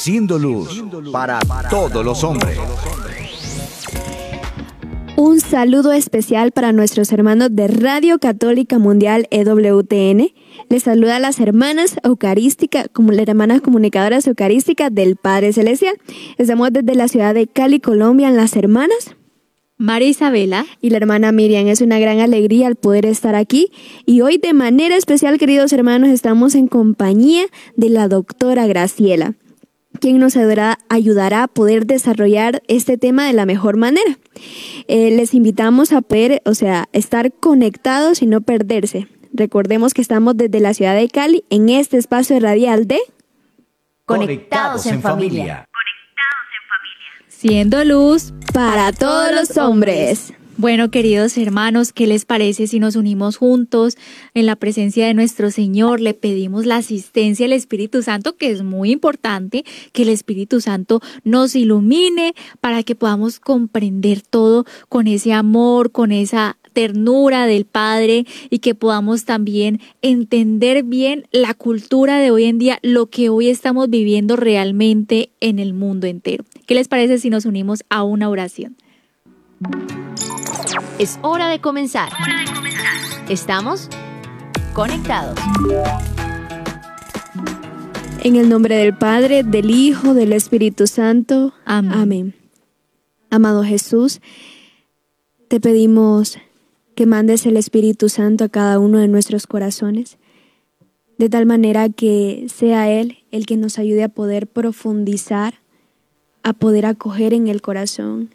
siendo luz para todos los hombres. Un saludo especial para nuestros hermanos de Radio Católica Mundial EWTN. Les saluda a las hermanas eucarísticas, como las hermanas comunicadoras eucarísticas del Padre Celestial. Estamos desde la ciudad de Cali, Colombia, en las hermanas María Isabela y la hermana Miriam. Es una gran alegría el poder estar aquí. Y hoy de manera especial, queridos hermanos, estamos en compañía de la doctora Graciela, quien nos ayudará a poder desarrollar este tema de la mejor manera. Les invitamos a poder, estar conectados y no perderse. Recordemos que estamos desde la ciudad de Cali en este espacio radial de Conectados en Familia. Siendo luz para todos los hombres. Bueno, queridos hermanos, ¿qué les parece si nos unimos juntos en la presencia de nuestro Señor? Le pedimos la asistencia del Espíritu Santo, que es muy importante, que el Espíritu Santo nos ilumine para que podamos comprender todo con ese amor, con esa ternura del Padre, y que podamos también entender bien la cultura de hoy en día, lo que hoy estamos viviendo realmente en el mundo entero. ¿Qué les parece si nos unimos a una oración? Es hora de comenzar. Estamos conectados. En el nombre del Padre, del Hijo, del Espíritu Santo. Amén. Amén. Amado Jesús, te pedimos que mandes el Espíritu Santo a cada uno de nuestros corazones, de tal manera que sea Él el que nos ayude a poder profundizar, a poder acoger en el corazón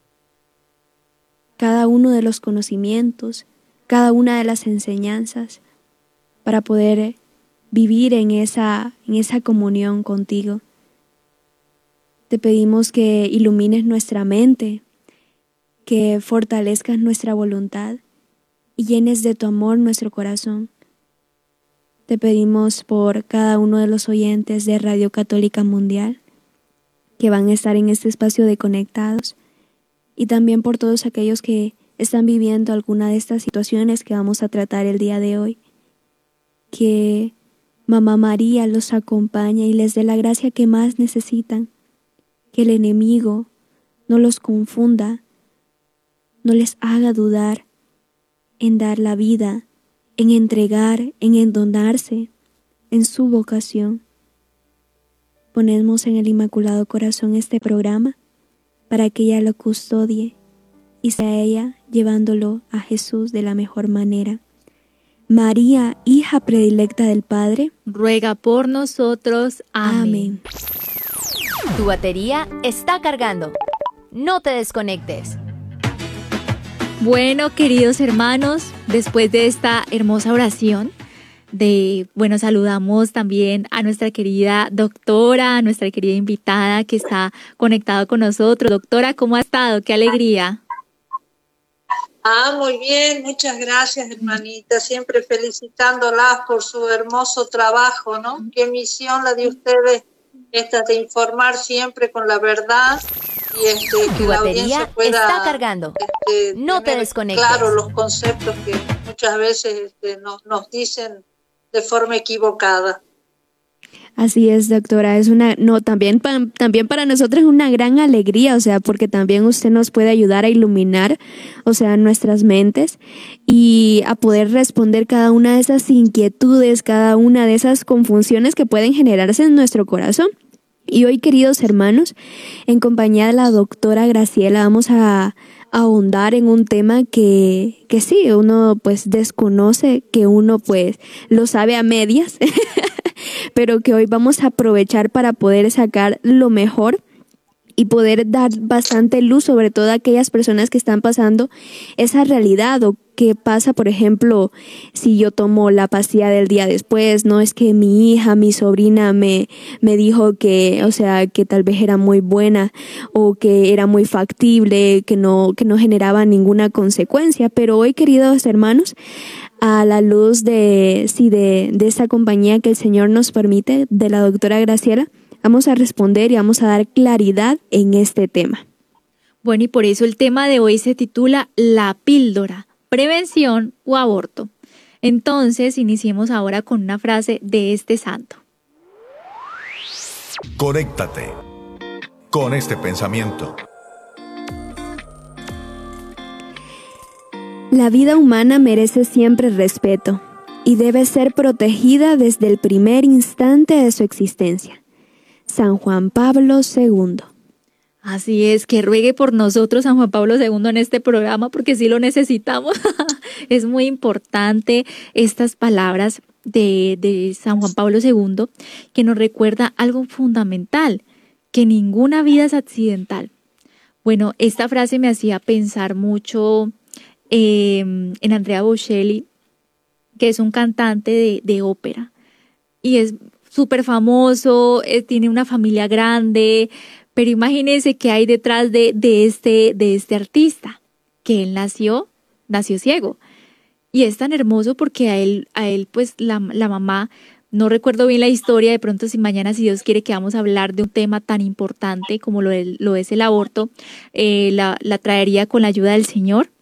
cada uno de los conocimientos, cada una de las enseñanzas, para poder vivir en esa comunión contigo. Te pedimos que ilumines nuestra mente, que fortalezcas nuestra voluntad y llenes de tu amor nuestro corazón. Te pedimos por cada uno de los oyentes de Radio Católica Mundial que van a estar en este espacio de Conectados, y también por todos aquellos que están viviendo alguna de estas situaciones que vamos a tratar el día de hoy. Que Mamá María los acompañe y les dé la gracia que más necesitan. Que el enemigo no los confunda, no les haga dudar en dar la vida, en entregar, en endonarse en su vocación. Ponemos en el Inmaculado Corazón este programa para que ella lo custodie y sea ella llevándolo a Jesús de la mejor manera. María, hija predilecta del Padre, ruega por nosotros. Amén. Tu batería está cargando. No te desconectes. Bueno, queridos hermanos, después de esta hermosa oración, saludamos también a nuestra querida doctora, a nuestra querida invitada que está conectada con nosotros. Doctora, ¿cómo ha estado? ¡Qué alegría! Muy bien, muchas gracias, hermanita. Siempre felicitándolas por su hermoso trabajo, ¿no? Qué misión la de ustedes, esta de informar siempre con la verdad y tu que la batería audiencia pueda está cargando. No te desconectes. Claro, los conceptos que muchas veces nos dicen de forma equivocada. Así es, doctora. También para nosotros es una gran alegría, porque también usted nos puede ayudar a iluminar, nuestras mentes y a poder responder cada una de esas inquietudes, cada una de esas confusiones que pueden generarse en nuestro corazón. Y hoy, queridos hermanos, en compañía de la doctora Graciela, vamos a ahondar en un tema que sí, uno pues desconoce, que uno pues lo sabe a medias, pero que hoy vamos a aprovechar para poder sacar lo mejor y poder dar bastante luz sobre todo a aquellas personas que están pasando esa realidad, o qué pasa, por ejemplo, si yo tomo la pastilla del día después. No es que mi hija, mi sobrina me dijo que tal vez era muy buena o que era muy factible, que no generaba ninguna consecuencia. Pero hoy, queridos hermanos, a la luz de esta compañía que el Señor nos permite, de la doctora Graciela, vamos a responder y vamos a dar claridad en este tema. Bueno, y por eso el tema de hoy se titula La píldora, prevención o aborto. Entonces, iniciemos ahora con una frase de este santo. Conéctate con este pensamiento. La vida humana merece siempre respeto y debe ser protegida desde el primer instante de su existencia. San Juan Pablo II. Así es, que ruegue por nosotros San Juan Pablo II en este programa porque sí lo necesitamos. Es muy importante estas palabras de San Juan Pablo II que nos recuerda algo fundamental, que ninguna vida es accidental. Bueno, esta frase me hacía pensar mucho en Andrea Bocelli, que es un cantante de ópera y es súper famoso, tiene una familia grande, pero imagínense qué hay detrás de este artista, que él nació ciego. Y es tan hermoso porque a él pues la mamá, no recuerdo bien la historia, de pronto si mañana, si Dios quiere, que vamos a hablar de un tema tan importante como lo es el aborto, la traería con la ayuda del Señor,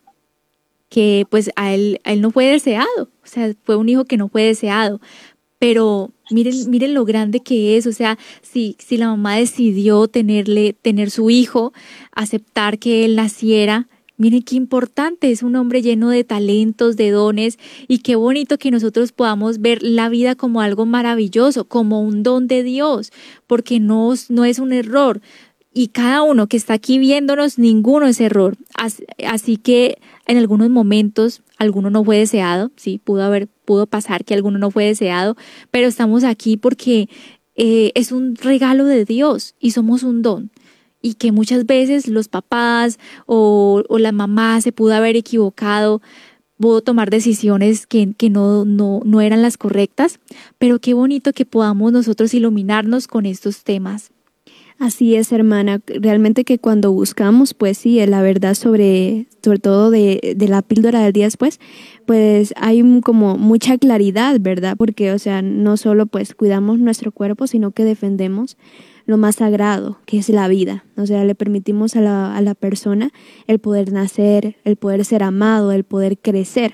que pues a él no fue deseado, o sea, fue un hijo que no fue deseado, pero miren lo grande que es, o sea, si la mamá decidió tener su hijo, aceptar que él naciera, miren qué importante, es un hombre lleno de talentos, de dones, y qué bonito que nosotros podamos ver la vida como algo maravilloso, como un don de Dios, porque no es un error. Y cada uno que está aquí viéndonos, ninguno es error. Así que en algunos momentos, alguno no fue deseado, sí, pudo pasar que alguno no fue deseado, pero estamos aquí porque es un regalo de Dios y somos un don. Y que muchas veces los papás o la mamá se pudo haber equivocado, pudo tomar decisiones que no eran las correctas, pero qué bonito que podamos nosotros iluminarnos con estos temas. Así es, hermana. Realmente que cuando buscamos, pues sí, la verdad sobre todo de la píldora del día después, pues hay como mucha claridad, ¿verdad? Porque, o sea, no solo pues cuidamos nuestro cuerpo, sino que defendemos lo más sagrado, que es la vida. O sea, le permitimos a la persona el poder nacer, el poder ser amado, el poder crecer.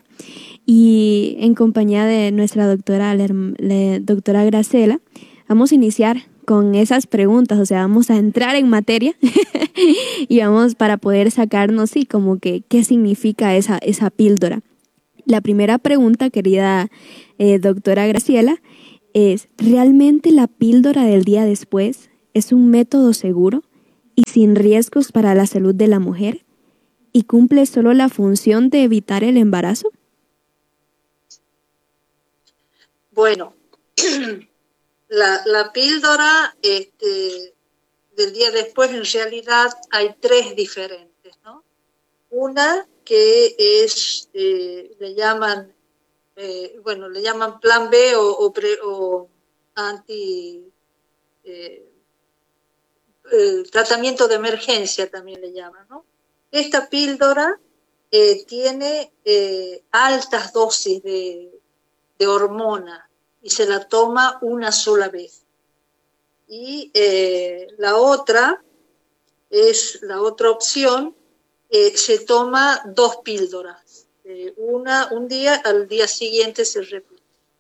Y en compañía de nuestra doctora, la doctora Graciela, vamos a iniciar con esas preguntas, o sea, vamos a entrar en materia y vamos para poder sacarnos, sí, como que qué significa esa píldora. La primera pregunta, querida doctora Graciela, es: ¿realmente la píldora del día después es un método seguro y sin riesgos para la salud de la mujer y cumple solo la función de evitar el embarazo? Bueno, la píldora del día después, en realidad hay tres diferentes, ¿no? Una que es, le llaman plan B o anti tratamiento de emergencia también le llaman, ¿no? Esta píldora tiene altas dosis de hormona y se la toma una sola vez. Y la otra opción, se toma 2 píldoras, una un día, al día siguiente se repite.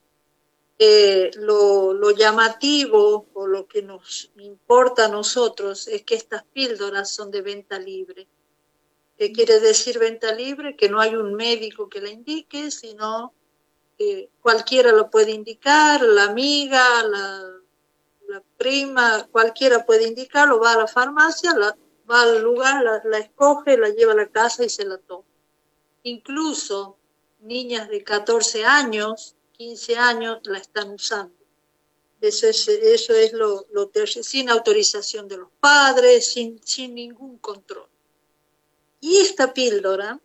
Lo llamativo o lo que nos importa a nosotros es que estas píldoras son de venta libre. ¿Qué quiere decir venta libre? Que no hay un médico que la indique, sino cualquiera lo puede indicar, la amiga, la prima, cualquiera puede indicarlo, va a la farmacia, va al lugar, la escoge, la lleva a la casa y se la toma. Incluso niñas de 14 años, 15 años la están usando. Eso es lo sin autorización de los padres, sin ningún control. Y esta píldora,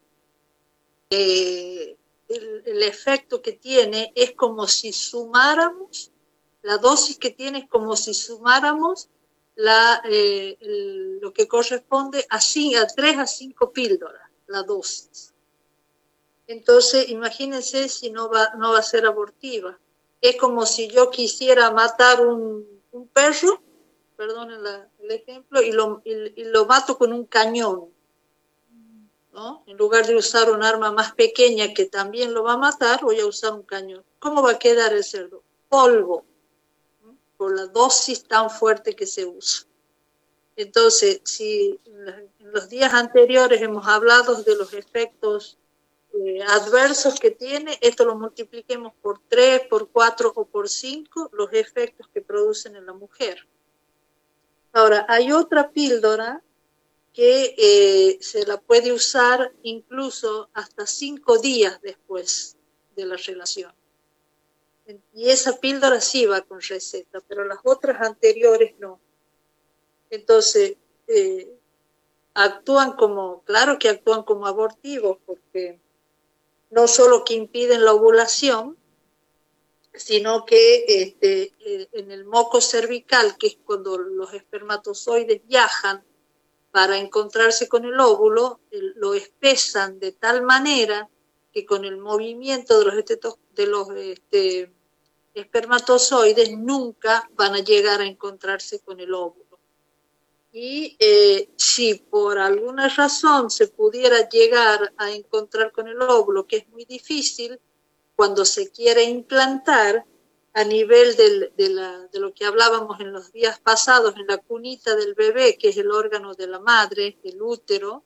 el efecto que tiene es como si sumáramos, la dosis que tiene es como si sumáramos lo que corresponde a 3 a 5 píldoras, la dosis. Entonces, imagínense si no va a ser abortiva. Es como si yo quisiera matar un perro, perdonen el ejemplo, y lo mato con un cañón, ¿no? En lugar de usar un arma más pequeña que también lo va a matar, voy a usar un cañón. ¿Cómo va a quedar el cerdo? Polvo. por la dosis tan fuerte que se usa. Entonces, si en los días anteriores hemos hablado de los efectos adversos que tiene, esto lo multipliquemos por 3, por 4 o por 5, los efectos que producen en la mujer. Ahora, hay otra píldora que se la puede usar incluso hasta 5 días después de la relación. Y esa píldora sí va con receta, pero las otras anteriores no. Entonces, claro que actúan como abortivos, porque no solo que impiden la ovulación, sino que en el moco cervical, que es cuando los espermatozoides viajan para encontrarse con el óvulo, lo espesan de tal manera que con el movimiento de los espermatozoides nunca van a llegar a encontrarse con el óvulo. Y si por alguna razón se pudiera llegar a encontrar con el óvulo, que es muy difícil, cuando se quiere implantar a nivel de lo que hablábamos en los días pasados, en la cunita del bebé, que es el órgano de la madre, el útero,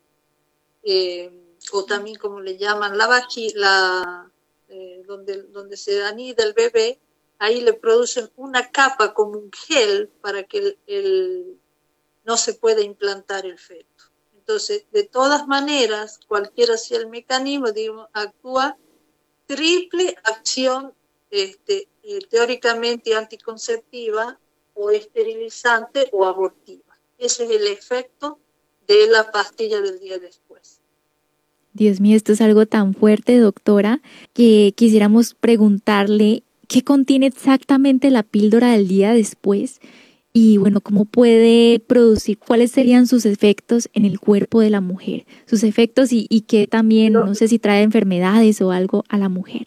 o también como le llaman la vagina, donde se anida el bebé, ahí le producen una capa como un gel para que no se pueda implantar el feto. Entonces, de todas maneras, cualquiera sea el mecanismo, digamos, actúa triple acción teóricamente anticonceptiva o esterilizante o abortiva. Ese es el efecto de la pastilla del día después. Dios mío, esto es algo tan fuerte, doctora, que quisiéramos preguntarle qué contiene exactamente la píldora del día después y, bueno, cómo puede producir, cuáles serían sus efectos en el cuerpo de la mujer, sus efectos y qué también, no sé si trae enfermedades o algo a la mujer.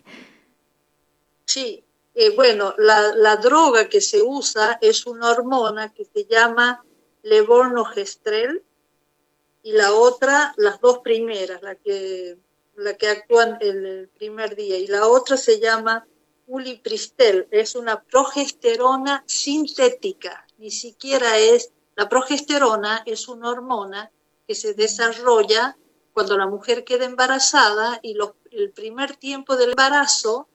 Sí, bueno, la droga que se usa es una hormona que se llama levonorgestrel, y la otra, las dos primeras, la que actúan el primer día, y la otra se llama ulipristel, es una progesterona sintética, ni siquiera la progesterona es una hormona que se desarrolla cuando la mujer queda embarazada y el primer tiempo del embarazo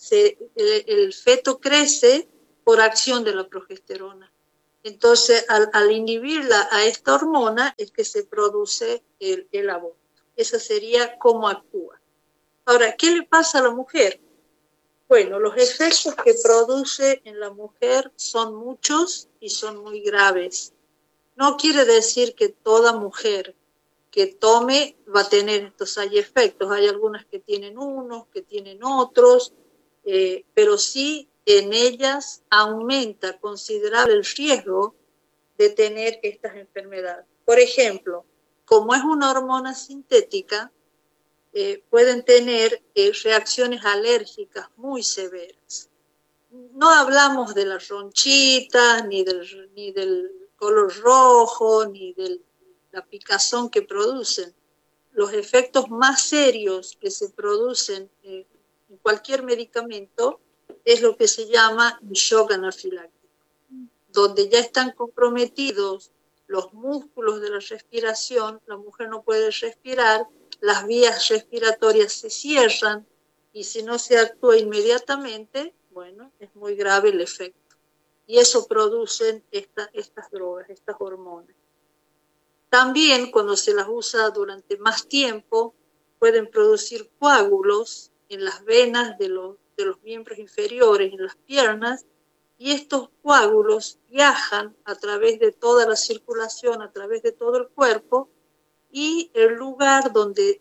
el feto crece por acción de la progesterona. Entonces, al inhibirla a esta hormona es que se produce el aborto. Esa sería cómo actúa. Ahora, ¿qué le pasa a la mujer? Bueno, los efectos que produce en la mujer son muchos y son muy graves. No quiere decir que toda mujer que tome va a tener estos efectos. Hay algunas que tienen unos, que tienen otros, pero sí en ellas aumenta considerable el riesgo de tener estas enfermedades. Por ejemplo, como es una hormona sintética, pueden tener reacciones alérgicas muy severas. No hablamos de las ronchitas, ni del color rojo, ni de la picazón que producen. Los efectos más serios que se producen en cualquier medicamento es lo que se llama shock anafiláctico, donde ya están comprometidos los músculos de la respiración, la mujer no puede respirar, las vías respiratorias se cierran y si no se actúa inmediatamente, bueno, es muy grave el efecto. Y eso producen estas drogas, estas hormonas. También cuando se las usa durante más tiempo, pueden producir coágulos en las venas de los miembros inferiores, en las piernas, y estos coágulos viajan a través de toda la circulación, a través de todo el cuerpo, y el lugar donde,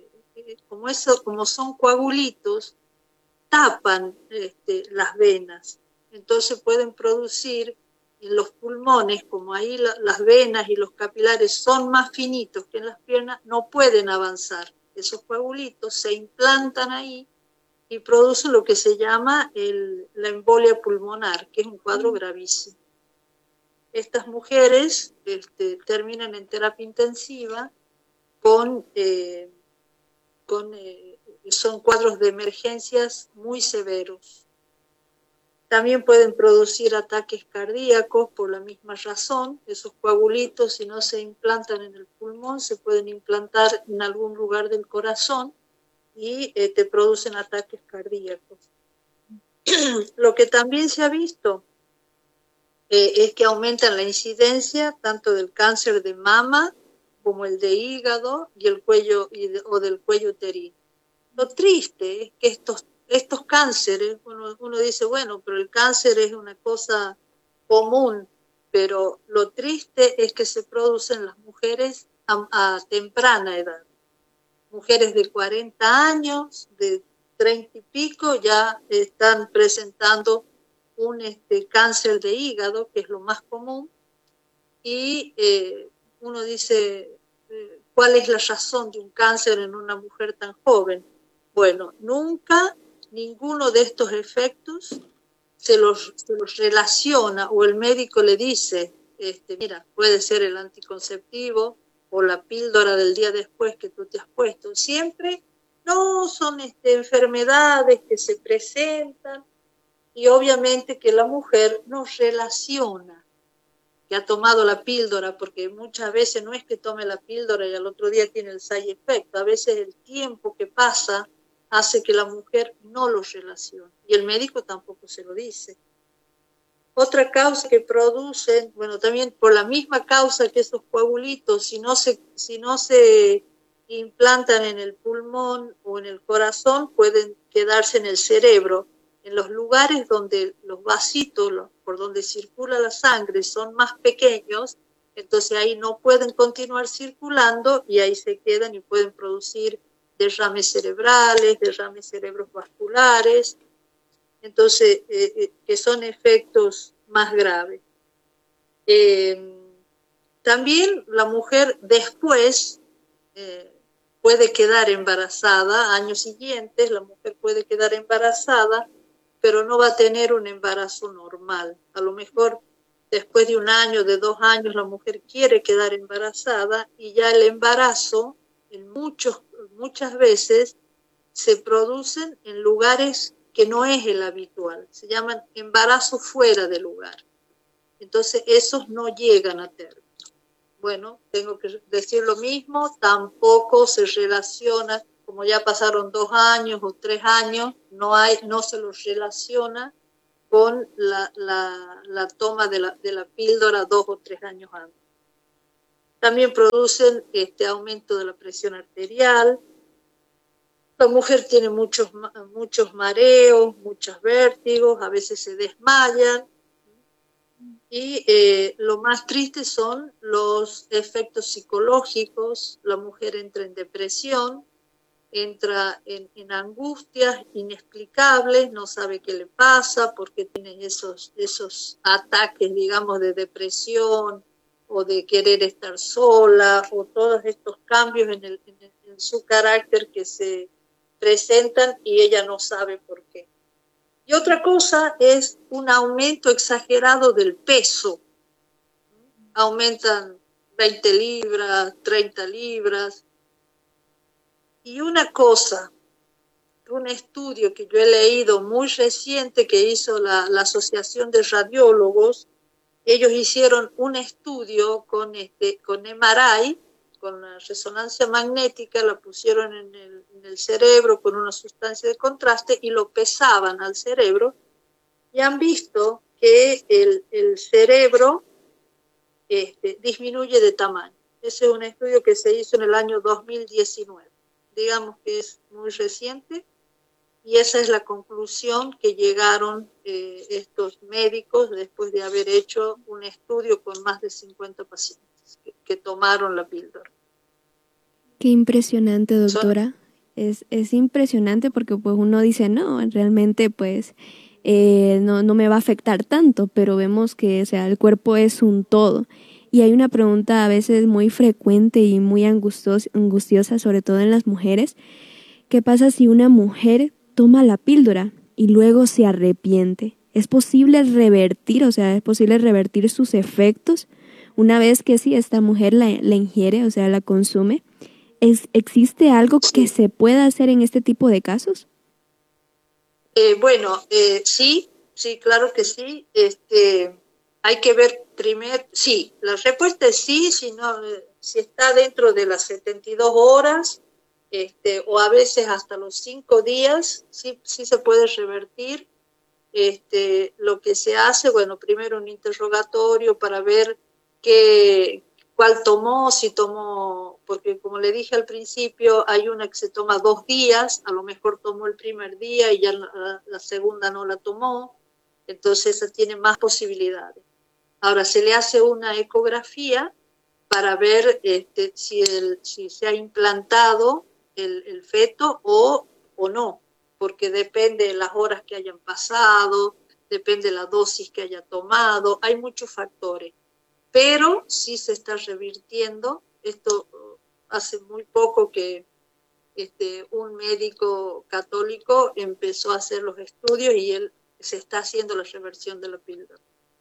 como son coagulitos, tapan las venas. Entonces pueden producir en los pulmones, como ahí las venas y los capilares son más finitos que en las piernas, no pueden avanzar. Esos coagulitos se implantan ahí y producen lo que se llama la embolia pulmonar, que es un cuadro gravísimo. Estas mujeres terminan en terapia intensiva son cuadros de emergencias muy severos. También pueden producir ataques cardíacos por la misma razón. Esos coagulitos, si no se implantan en el pulmón, se pueden implantar en algún lugar del corazón y te producen ataques cardíacos. Lo que también se ha visto es que aumentan la incidencia tanto del cáncer de mama como el de hígado y el cuello o del cuello uterino. Lo triste es que estos cánceres, uno dice, bueno, pero el cáncer es una cosa común, pero lo triste es que se producen las mujeres a temprana edad. Mujeres de 40 años, de 30 y pico, ya están presentando un cáncer de hígado, que es lo más común, y uno dice, ¿cuál es la razón de un cáncer en una mujer tan joven? Bueno, nunca ninguno de estos efectos se los relaciona o el médico le dice, mira, puede ser el anticonceptivo o la píldora del día después que tú te has puesto. Siempre no son enfermedades que se presentan y obviamente que la mujer no relaciona que ha tomado la píldora, porque muchas veces no es que tome la píldora y al otro día tiene el side effect, a veces el tiempo que pasa hace que la mujer no lo relacione y el médico tampoco se lo dice. Otra causa que producen, bueno, también por la misma causa que esos coagulitos, si no se implantan en el pulmón o en el corazón, pueden quedarse en el cerebro, en los lugares donde los vasitos, por donde circula la sangre, son más pequeños, entonces ahí no pueden continuar circulando y ahí se quedan y pueden producir derrames cerebrales, derrames cerebrovasculares, entonces que son efectos más graves. También la mujer después puede quedar embarazada, años siguientes la mujer puede quedar embarazada, pero no va a tener un embarazo normal. A lo mejor después de 1 año, de 2 años, la mujer quiere quedar embarazada y ya el embarazo muchas veces se producen en lugares que no es el habitual, se llaman embarazos fuera de lugar. Entonces esos no llegan a término. Bueno, tengo que decir lo mismo, tampoco se relaciona, como ya pasaron 2 años o 3 años, no se los relaciona con la toma de la píldora 2 o 3 años antes. También producen aumento de la presión arterial. La mujer tiene muchos mareos, muchos vértigos, a veces se desmayan. Y lo más triste son los efectos psicológicos. La mujer entra en depresión, entra en angustias inexplicables, no sabe qué le pasa, porque tiene esos ataques, digamos, de depresión, o de querer estar sola, o todos estos cambios en su carácter que se presentan y ella no sabe por qué. Y otra cosa es un aumento exagerado del peso. Aumentan 20 libras, 30 libras. Y una cosa, un estudio que yo he leído muy reciente que hizo la Asociación de Radiólogos, ellos hicieron un estudio con MRI, con la resonancia magnética, la pusieron en el cerebro con una sustancia de contraste y lo pesaban al cerebro y han visto que el cerebro disminuye de tamaño. Ese es un estudio que se hizo en el año 2019. Digamos que es muy reciente y esa es la conclusión que llegaron estos médicos después de haber hecho un estudio con más de 50 pacientes que tomaron la píldora. Qué impresionante, doctora. Es impresionante porque pues uno dice, no, realmente pues no me va a afectar tanto, pero vemos que, o sea, el cuerpo es un todo. Y hay una pregunta a veces muy frecuente y muy angustiosa, sobre todo en las mujeres. ¿Qué pasa si una mujer toma la píldora y luego se arrepiente? ¿Es posible revertir, es posible revertir sus efectos una vez que sí, esta mujer la ingiere, la consume? ¿Existe algo que se pueda hacer en este tipo de casos? Sí, sí, claro que sí. Hay que ver primero, sí, la respuesta es sí, si está dentro de las 72 horas, o a veces hasta los 5 días, sí se puede revertir. Lo que se hace, bueno, primero un interrogatorio para ver cuál tomó, si tomó, porque como le dije al principio, hay una que se toma 2 días, a lo mejor tomó el primer día y ya la segunda no la tomó, entonces esa tiene más posibilidades. Ahora se le hace una ecografía para ver si se ha implantado el feto o no, porque depende de las horas que hayan pasado, depende de la dosis que haya tomado, hay muchos factores, pero sí se está revirtiendo. Esto hace muy poco que un médico católico empezó a hacer los estudios y él se está haciendo la reversión de la píldora.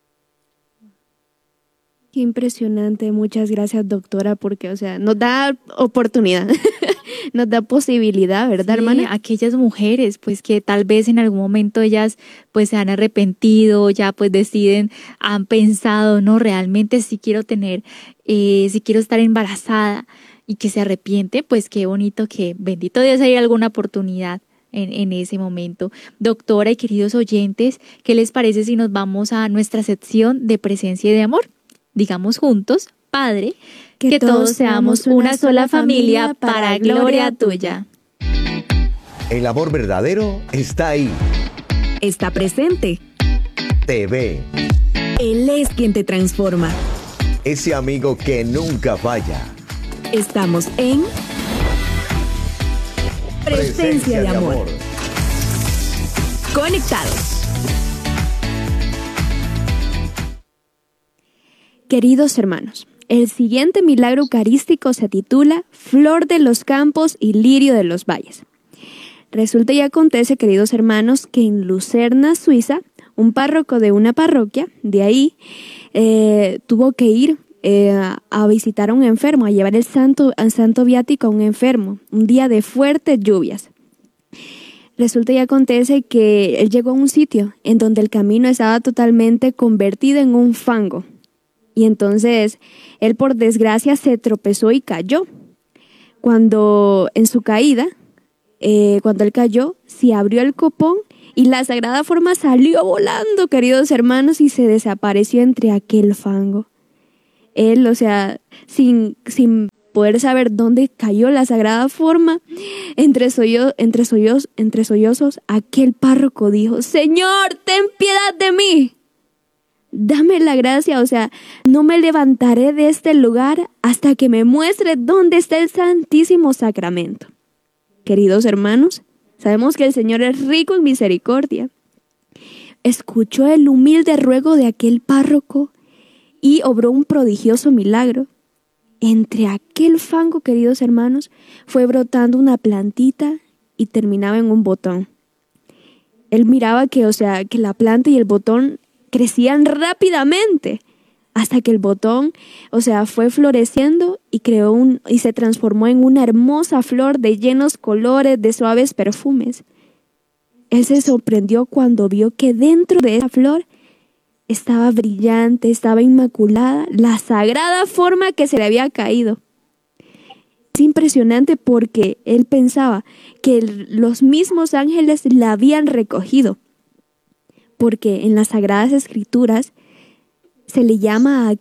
Qué impresionante, muchas gracias, doctora, porque, o sea, nos da oportunidad, nos da posibilidad, ¿verdad, sí, hermana? Aquellas mujeres, pues que tal vez en algún momento ellas pues se han arrepentido, ya pues deciden, han pensado, no, realmente si quiero si quiero estar embarazada y que se arrepiente, pues qué bonito que, bendito Dios, hay alguna oportunidad en ese momento. Doctora y queridos oyentes, ¿qué les parece si nos vamos a nuestra sección de presencia y de amor? Digamos juntos, Padre, que todos seamos una sola familia para gloria tuya. El amor verdadero está ahí. Está presente. Te ve. Él es quien te transforma. Ese amigo que nunca falla. Estamos en Presencia de Amor. Conectados. Queridos hermanos, el siguiente milagro eucarístico se titula Flor de los campos y lirio de los valles. Resulta y acontece, queridos hermanos, que en Lucerna, Suiza, un párroco de una parroquia de ahí tuvo que ir a visitar a un enfermo, a llevar el santo viático a un enfermo, un día de fuertes lluvias. Resulta y acontece que él llegó a un sitio en donde el camino estaba totalmente convertido en un fango. Y entonces él, por desgracia, se tropezó y cayó. Cuando en su caída, cuando él cayó, se abrió el copón y la Sagrada Forma salió volando, queridos hermanos, y se desapareció entre aquel fango. Él, o sea, sin poder saber dónde cayó la Sagrada Forma, entre sollozos, aquel párroco dijo: Señor, ten piedad de mí. Dame la gracia, o sea, no me levantaré de este lugar hasta que me muestre dónde está el Santísimo Sacramento. Queridos hermanos, sabemos que el Señor es rico en misericordia. Escuchó el humilde ruego de aquel párroco y obró un prodigioso milagro. Entre aquel fango, queridos hermanos, fue brotando una plantita y terminaba en un botón. Él miraba que la planta y el botón crecían rápidamente hasta que el botón, fue floreciendo y y se transformó en una hermosa flor de llenos colores, de suaves perfumes. Él se sorprendió cuando vio que dentro de esa flor estaba brillante, estaba inmaculada, la Sagrada Forma que se le había caído. Es impresionante porque él pensaba que los mismos ángeles la habían recogido, porque en las Sagradas Escrituras se le llama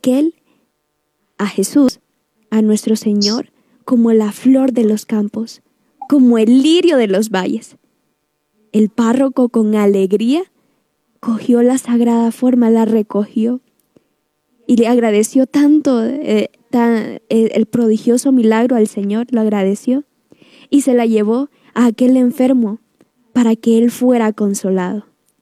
a Jesús, a nuestro Señor, como la flor de los campos, como el lirio de los valles. El párroco con alegría cogió la Sagrada Forma, la recogió y le agradeció tanto el prodigioso milagro al Señor, lo agradeció y se la llevó a aquel enfermo para que él fuera consolado.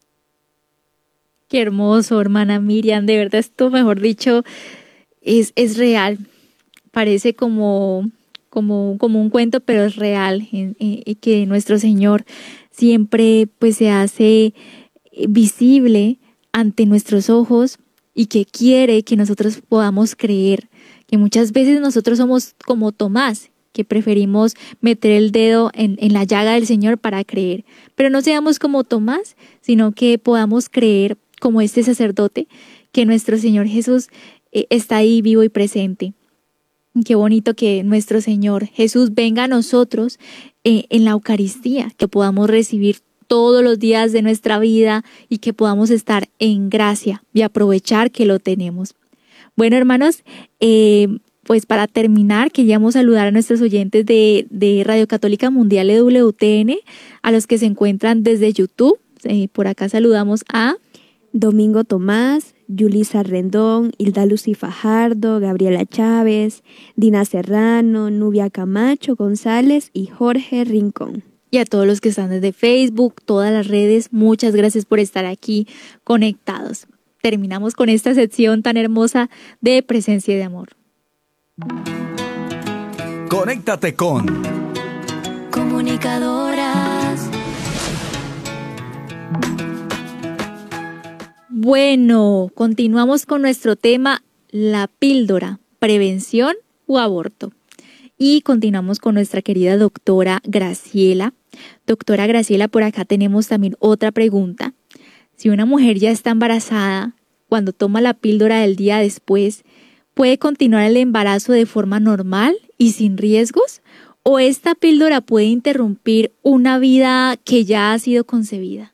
Qué hermoso, hermana Miriam, de verdad esto, mejor dicho, es real. Parece como un cuento, pero es real, y que nuestro Señor siempre pues se hace visible ante nuestros ojos y que quiere que nosotros podamos creer, que muchas veces nosotros somos como Tomás, que preferimos meter el dedo en la llaga del Señor para creer. Pero no seamos como Tomás, sino que podamos creer como este sacerdote, que nuestro Señor Jesús está ahí vivo y presente. Qué bonito que nuestro Señor Jesús venga a nosotros en la Eucaristía, que podamos recibir todos los días de nuestra vida y que podamos estar en gracia y aprovechar que lo tenemos. Bueno, hermanos, pues para terminar, queríamos saludar a nuestros oyentes de Radio Católica Mundial EWTN, a los que se encuentran desde YouTube. Por acá saludamos a Domingo Tomás, Yulisa Rendón, Hilda Lucy Fajardo, Gabriela Chávez, Dina Serrano, Nubia Camacho González y Jorge Rincón. Y a todos los que están desde Facebook, todas las redes, muchas gracias por estar aquí conectados. Terminamos con esta sección tan hermosa de Presencia de Amor. Conéctate con Comunicadoras. Bueno, continuamos con nuestro tema, la píldora, prevención o aborto. Y continuamos con nuestra querida doctora Graciela. Doctora Graciela, por acá tenemos también otra pregunta. Si una mujer ya está embarazada, cuando toma la píldora del día después, ¿puede continuar el embarazo de forma normal y sin riesgos? ¿O esta píldora puede interrumpir una vida que ya ha sido concebida?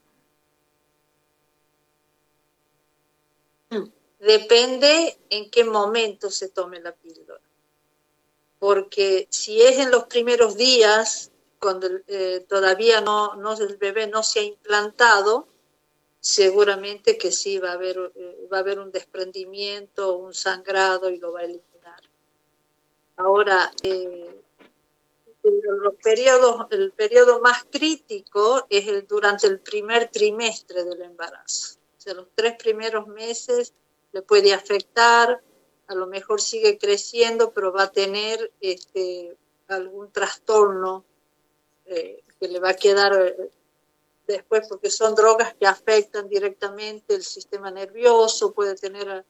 Depende en qué momento se tome la píldora. Porque si es en los primeros días, cuando todavía el bebé no se ha implantado, seguramente que sí va a haber un desprendimiento, un sangrado y lo va a eliminar. Ahora, el periodo más crítico es durante el primer trimestre del embarazo. O sea, los 3 primeros meses le puede afectar, a lo mejor sigue creciendo, pero va a tener algún trastorno que le va a quedar después, porque son drogas que afectan directamente el sistema nervioso, puede tener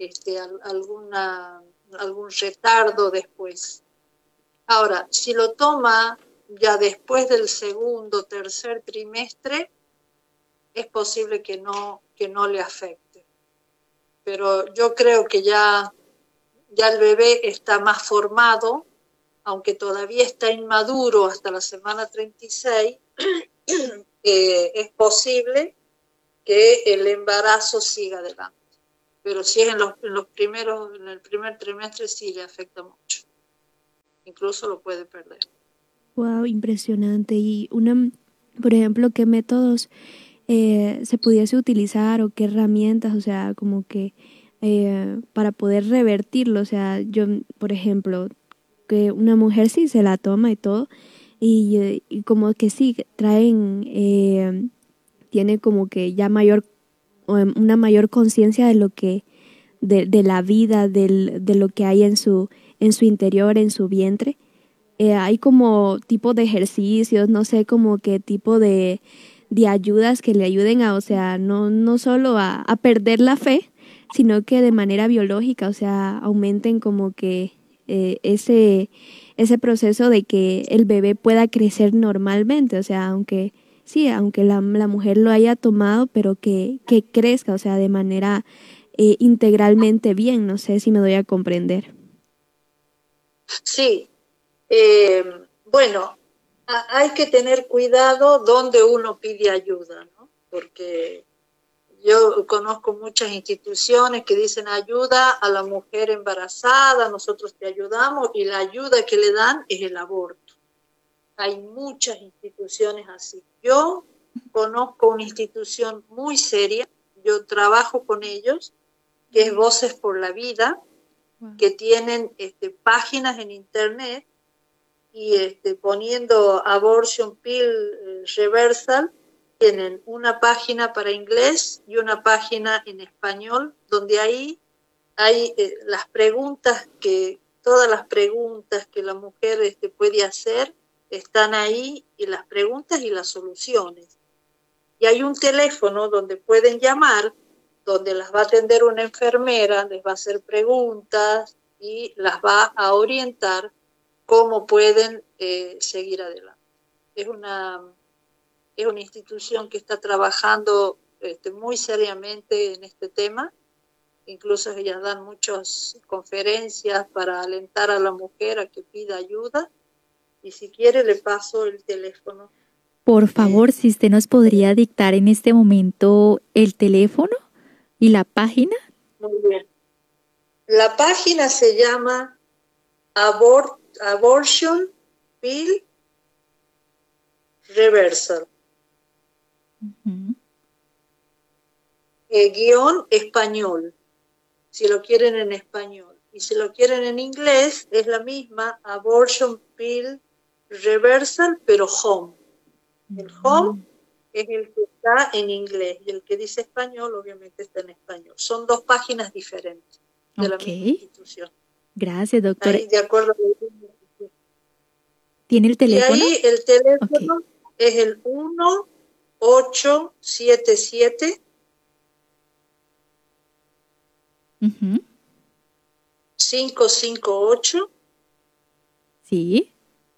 algún retardo después. Ahora, si lo toma ya después del segundo, tercer trimestre, es posible que no le afecte. Pero yo creo que ya el bebé está más formado, aunque todavía está inmaduro hasta la semana 36, es posible que el embarazo siga adelante. Pero si es en el primer trimestre, sí le afecta mucho. Incluso lo puede perder. Wow, impresionante. Y por ejemplo, ¿qué métodos se pudiese utilizar o qué herramientas, o sea, como que para poder revertirlo? O sea, yo, por ejemplo, que una mujer sí se la toma y todo, y como que sí traen, tiene como que ya una mayor conciencia de lo que, de la vida, de lo que hay en su interior, en su vientre. Hay como tipo de ejercicios, no sé, como qué tipo de ayudas que le ayuden a, o sea, no solo a perder la fe, sino que de manera biológica, o sea, aumenten como que ese proceso de que el bebé pueda crecer normalmente, o sea, aunque la mujer lo haya tomado, pero que crezca, o sea, de manera integralmente bien. No sé si me doy a comprender. Sí, bueno, hay que tener cuidado donde uno pide ayuda, ¿no? Porque yo conozco muchas instituciones que dicen ayuda a la mujer embarazada, nosotros te ayudamos, y la ayuda que le dan es el aborto. Hay muchas instituciones así. Yo conozco una institución muy seria, yo trabajo con ellos, que es Voces por la Vida, que tienen páginas en internet, y poniendo Abortion Pill Reversal, tienen una página para inglés y una página en español, donde ahí hay todas las preguntas que la mujer puede hacer están ahí, y las preguntas y las soluciones. Y hay un teléfono donde pueden llamar, donde las va a atender una enfermera, les va a hacer preguntas y las va a orientar cómo pueden seguir adelante. Es una institución que está trabajando muy seriamente en este tema. Incluso ellas dan muchas conferencias para alentar a la mujer a que pida ayuda. Y si quiere le paso el teléfono. Por favor, si usted nos podría dictar en este momento el teléfono y la página. Muy bien. La página se llama Abortion Pill Reversal. Guión español, si lo quieren en español. Y si lo quieren en inglés, es la misma, Abortion Pill Reversal, pero home. El home es el que está en inglés y el que dice español, obviamente está en español. Son dos páginas diferentes de la misma institución. Gracias, doctora. Ahí, de acuerdo. ¿Tiene el teléfono? Y ahí el teléfono es el 1877 558 Sí.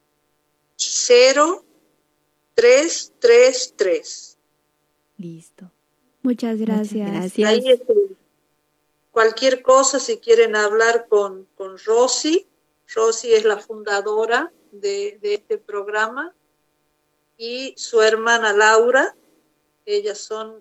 0333. Listo. Muchas gracias. Muchas gracias. Ahí cualquier cosa, si quieren hablar con Rosy. Rosy es la fundadora de este programa, y su hermana Laura. Ellas son,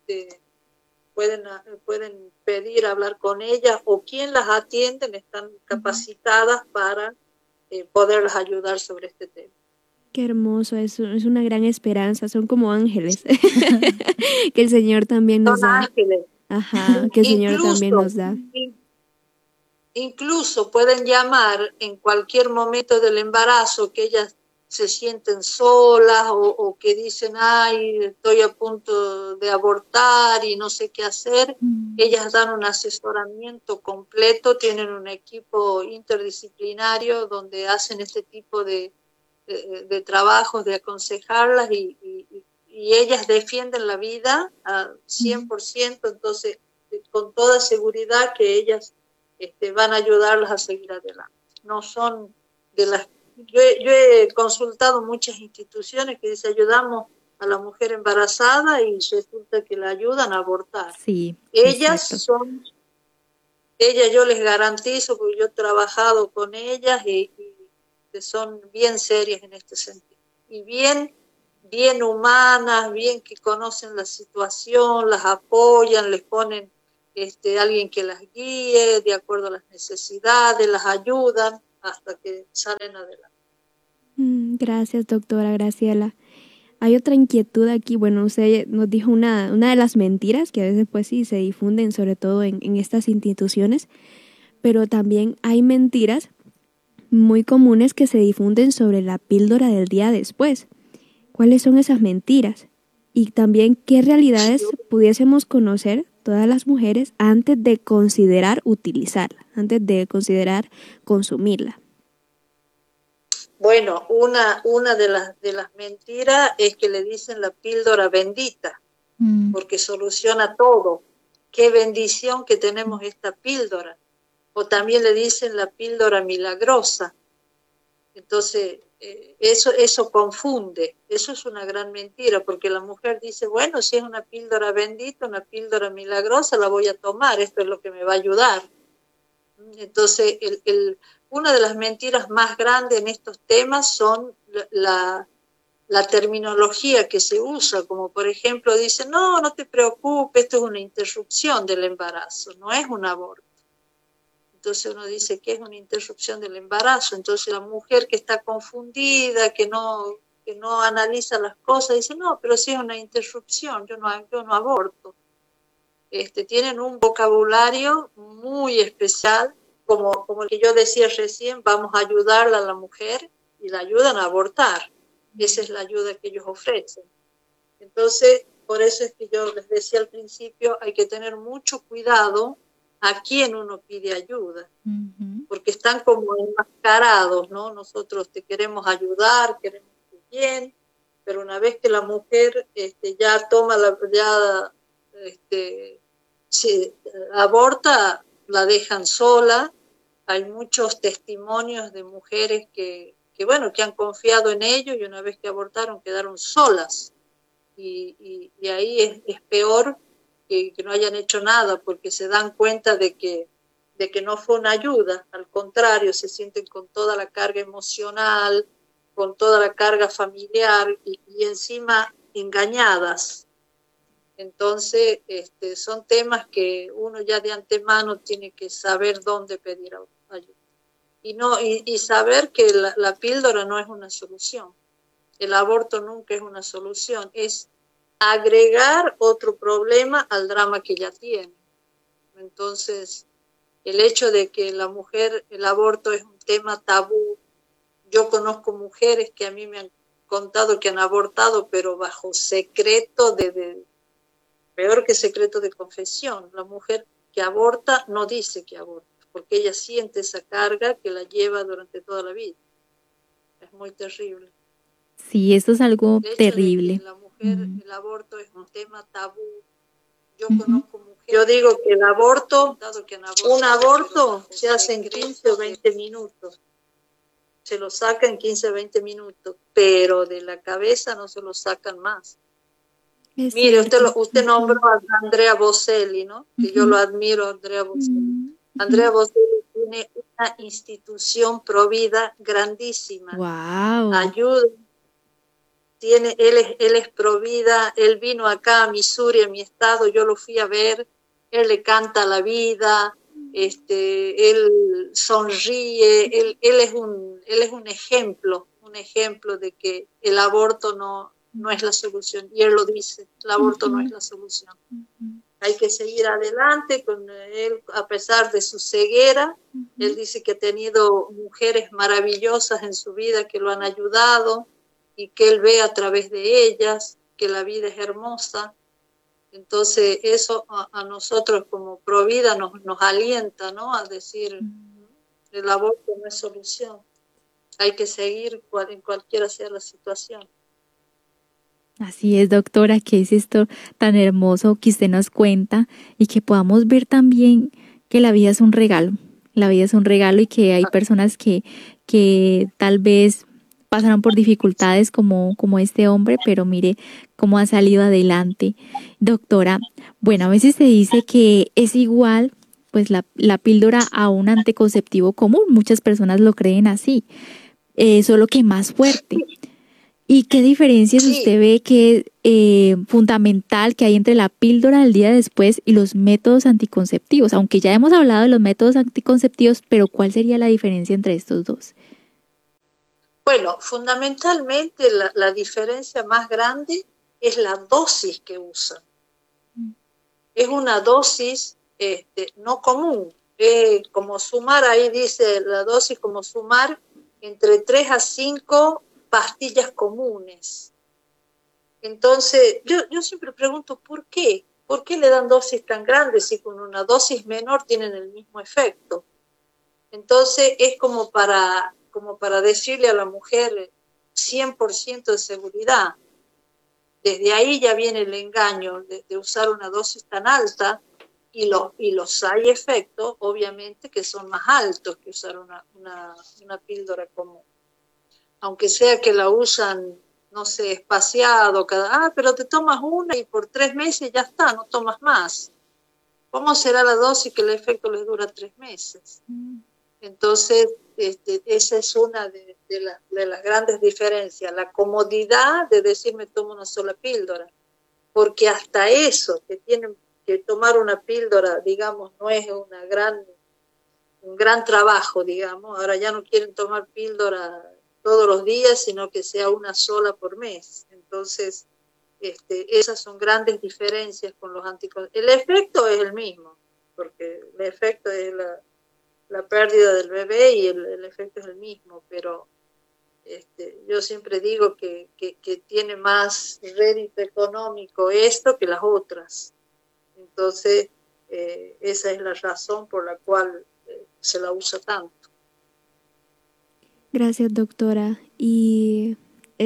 pueden pedir hablar con ellas, o quien las atienden están capacitadas para poderlas ayudar sobre este tema. Qué hermoso, es una gran esperanza, son como ángeles que el Señor también nos da. Son ángeles. Ajá, que el Señor también nos da. Incluso pueden llamar en cualquier momento del embarazo que ellas se sienten solas o que dicen, ay, estoy a punto de abortar y no sé qué hacer. Ellas dan un asesoramiento completo, tienen un equipo interdisciplinario donde hacen este tipo de trabajos, de aconsejarlas, y ellas defienden la vida al 100%, entonces con toda seguridad que ellas van a ayudarlas a seguir adelante. No son de las... Yo he consultado muchas instituciones que dicen ayudamos a la mujer embarazada y resulta que la ayudan a abortar. Sí, ellas exacto. yo les garantizo, porque yo he trabajado con ellas y son bien serias en este sentido. Y bien humanas, bien que conocen la situación, las apoyan, les ponen alguien que las guíe de acuerdo a las necesidades, las ayudan hasta que salen adelante. Gracias, doctora Graciela. Hay otra inquietud aquí. Bueno, usted nos dijo una de las mentiras que a veces pues sí se difunden, sobre todo en estas instituciones, pero también hay mentiras muy comunes que se difunden sobre la píldora del día después. ¿Cuáles son esas mentiras? Y también, ¿qué realidades pudiésemos conocer todas las mujeres antes de considerar utilizarla, antes de considerar consumirla? Bueno, una de las mentiras es que le dicen la píldora bendita, porque soluciona todo. Qué bendición que tenemos esta píldora. O también le dicen la píldora milagrosa. Entonces, eso confunde. Eso es una gran mentira, porque la mujer dice, bueno, si es una píldora bendita, una píldora milagrosa, la voy a tomar, esto es lo que me va a ayudar. Entonces, una de las mentiras más grandes en estos temas son la terminología que se usa, como por ejemplo dicen, no te preocupes, esto es una interrupción del embarazo, no es un aborto. Entonces uno dice que es una interrupción del embarazo. Entonces la mujer que está confundida, que no analiza las cosas, dice, no, pero sí es una interrupción, yo no aborto. Tienen un vocabulario muy especial, como el que yo decía recién, vamos a ayudarla a la mujer y la ayudan a abortar. Esa es la ayuda que ellos ofrecen. Entonces, por eso es que yo les decía al principio, hay que tener mucho cuidado a quién uno pide ayuda, porque están como enmascarados, ¿no? Nosotros te queremos ayudar, queremos tu bien, pero una vez que la mujer ya toma se aborta, la dejan sola hay muchos testimonios de mujeres que han confiado en ellos y una vez que abortaron quedaron solas. Y ahí es peor que no hayan hecho nada, porque se dan cuenta de que no fue una ayuda, al contrario, se sienten con toda la carga emocional, con toda la carga familiar y encima engañadas. Entonces, son temas que uno ya de antemano tiene que saber dónde pedir ayuda. Y saber que la píldora no es una solución. El aborto nunca es una solución, es agregar otro problema al drama que ya tiene. Entonces, el hecho de que la mujer, el aborto es un tema tabú. Yo conozco mujeres que a mí me han contado que han abortado, pero bajo secreto peor que secreto de confesión. La mujer que aborta no dice que aborta, porque ella siente esa carga que la lleva durante toda la vida. Es muy terrible. Sí, esto es algo terrible. La mujer, el aborto es un tema tabú. Yo conozco mujeres. Yo digo que un aborto se hace en 15 o 20 minutos. Se lo saca en 15 o 20 minutos, pero de la cabeza no se lo sacan más. Mire, usted nombró a Andrea Bocelli, ¿no? Que yo lo admiro, Andrea Bocelli. Andrea Bocelli tiene una institución provida grandísima. Wow. Ayuda. Él es provida, él vino acá a Missouri, a mi estado, yo lo fui a ver, él le canta la vida, él sonríe, él es un ejemplo de que el aborto no es la solución, y él lo dice, el aborto no es la solución. Hay que seguir adelante con él, a pesar de su ceguera. Él dice que ha tenido mujeres maravillosas en su vida que lo han ayudado, y que él ve a través de ellas que la vida es hermosa. Entonces eso a nosotros como Provida nos alienta, ¿no? A decir, el aborto no es solución, hay que seguir en cualquiera sea la situación. Así es, doctora, que es esto tan hermoso que usted nos cuenta y que podamos ver también que la vida es un regalo. La vida es un regalo y que hay personas que tal vez pasarán por dificultades como este hombre, pero mire cómo ha salido adelante. Doctora, bueno, a veces se dice que es igual pues la píldora a un anticonceptivo común. Muchas personas lo creen así, solo que más fuerte. ¿Y qué diferencias usted ve que es fundamental que hay entre la píldora del día después y los métodos anticonceptivos? Aunque ya hemos hablado de los métodos anticonceptivos, pero ¿cuál sería la diferencia entre estos dos? Bueno, fundamentalmente la diferencia más grande es la dosis que usan. Es una dosis no común. Como sumar, ahí dice la dosis como sumar entre 3 a 5 pastillas comunes. Entonces, yo siempre pregunto, ¿por qué? ¿Por qué le dan dosis tan grandes si con una dosis menor tienen el mismo efecto? Entonces, es como para decirle a la mujer 100% de seguridad. Desde ahí ya viene el engaño de usar una dosis tan alta y los side efectos, obviamente, que son más altos que usar una píldora común. Aunque sea que la usan, no sé, espaciado, pero te tomas una y por 3 meses ya está, no tomas más. ¿Cómo será la dosis que el efecto les dura 3 meses? Entonces, esa es una de las grandes diferencias, la comodidad de decir me tomo una sola píldora, porque hasta eso, que tienen que tomar una píldora, digamos, no es un gran trabajo, digamos. Ahora ya no quieren tomar píldora todos los días, sino que sea una sola por mes. Entonces, esas son grandes diferencias con los anticonceptivos. El efecto es el mismo, porque el efecto es la pérdida del bebé y el efecto es el mismo, pero yo siempre digo que tiene más rédito económico esto que las otras. Entonces, esa es la razón por la cual se la usa tanto. Gracias, doctora. Y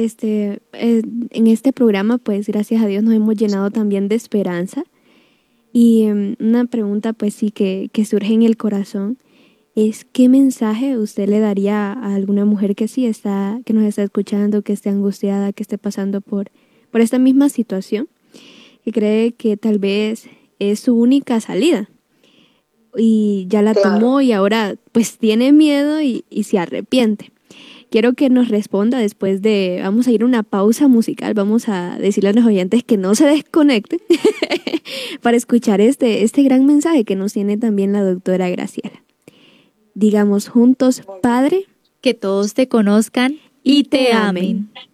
en este programa, pues gracias a Dios nos hemos llenado también de esperanza. Y una pregunta pues sí que surge en el corazón, es ¿qué mensaje usted le daría a alguna mujer que que nos está escuchando, que esté angustiada, que esté pasando por esta misma situación, que cree que tal vez es su única salida y ya la tomó y ahora pues tiene miedo y se arrepiente? Quiero que nos responda vamos a ir a una pausa musical, vamos a decirle a los oyentes que no se desconecten para escuchar este gran mensaje que nos tiene también la doctora Graciela. Digamos juntos, Padre, que todos te conozcan y te amen.